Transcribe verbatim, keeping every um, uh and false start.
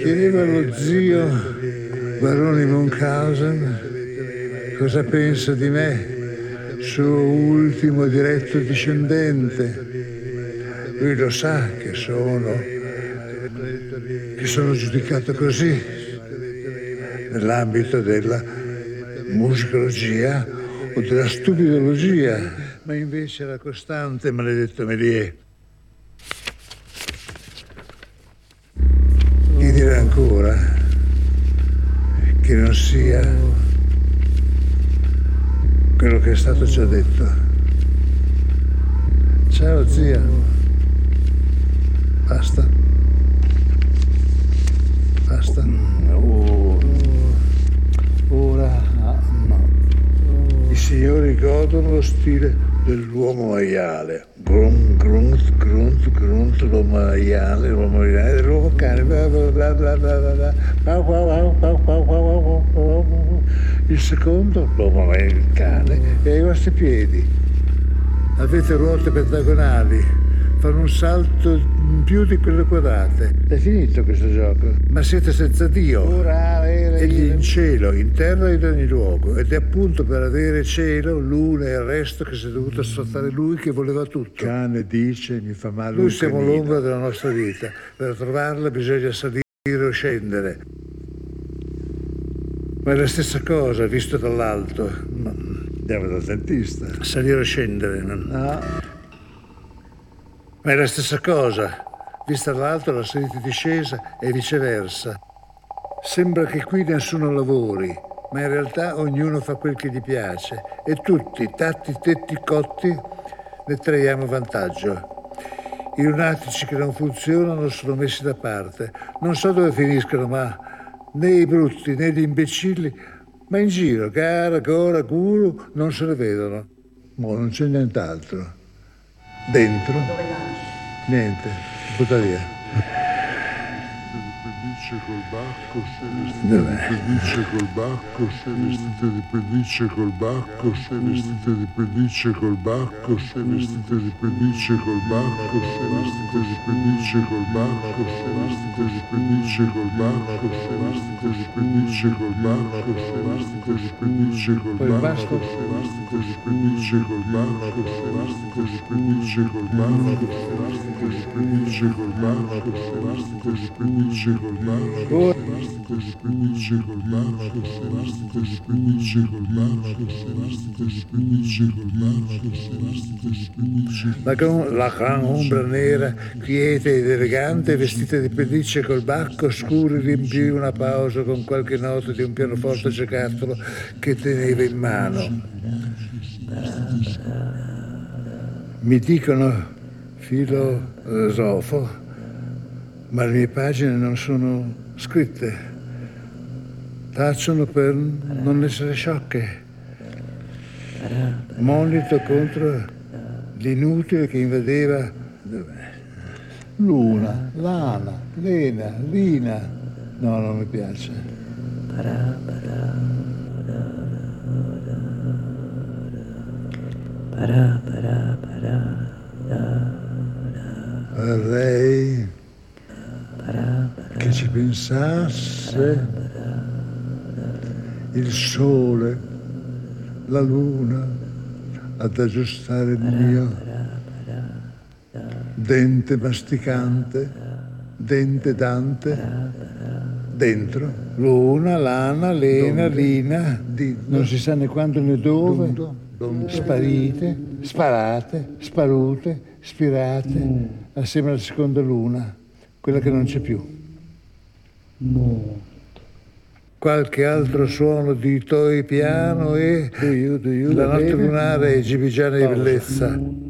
chiedevo allo zio Baroni Munchausen cosa pensa di me, suo ultimo diretto discendente. Lui lo sa che sono, che sono giudicato così, nell'ambito della musicologia o della stupidologia, ma invece la costante, maledetto Méliès. Chi dirà ancora che non sia quello che è stato già detto. Ciao zia. Basta. Basta. Oh. Ora no. I signori godono lo stile dell'uomo maiale. Grunt, grunt, grunt, grunt, l'uomo maiale, l'uomo maiale, l'uomo cane, bla bla bla bla bla bla. Il secondo, l'uomo il cane, e ai vostri piedi. Avete ruote pentagonali, fanno un salto in più di quelle quadrate. È finito questo gioco. Ma siete senza Dio. Ora Egli in cielo, in terra e in ogni luogo. Ed è appunto per avere cielo, luna e il resto che si è dovuto sfruttare lui che voleva tutto. Cane dice, mi fa male. Noi siamo l'ombra della nostra vita. Per trovarla bisogna salire o scendere. Ma è la stessa cosa, visto dall'alto. Andiamo dal dentista. Salire o scendere. No. No. Ma è la stessa cosa, vista dall'alto la salita e discesa e viceversa. Sembra che qui nessuno lavori, ma in realtà ognuno fa quel che gli piace e tutti, tatti, tetti, cotti, ne traiamo vantaggio. I lunatici che non funzionano sono messi da parte. Non so dove finiscono, ma né i brutti né gli imbecilli, ma in giro, cara, cora, guru, non se ne vedono. Mo non c'è nient'altro. Dentro? Niente, butta via. Pellicce col bacco, se vestite di pellicce col bacco, se vestite di pellicce col bacco, se vestite di pellicce col bacco, se vestite di pellicce col bacco, se vestite di pellicce col bacco, se vestite di pellicce col bacco, se vestite di pellicce col bacco, se vestite di pellicce col bacco, se vestite di pellicce col bacco, se vestite di pellicce col bacco, se vestite di pellicce col bacco, se vestite di pellicce col bacco. Sevastite di pellicce col bacco, sevastite di pellicce col bacco, sevastite di pellicce col bacco, sevastite di pellicce. La, con, la gran ombra nera, quiete ed elegante, vestita di pellicce col bacco, scuri riempì una pausa con qualche nota di un pianoforte giocattolo che teneva in mano. Mi dicono filosofo, ma le mie pagine non sono scritte. Tacciono per non essere sciocche. Monito contro l'inutile che invadeva Luna, lana, lena, lina. No, non mi piace. Vorrei che ci pensasse il sole, la luna, ad aggiustare il mio dente masticante, dente dante, dentro. Luna, lana, lena, Donde? lina. Di- Non si sa né quando né dove. Donde? Donde? Sparite, sparate, sparute, spirate, assieme alla seconda luna, quella che non c'è più. Qualche altro suono di toi piano e Do you, do you, la notte baby? lunare e gibigiana di Pausa. bellezza.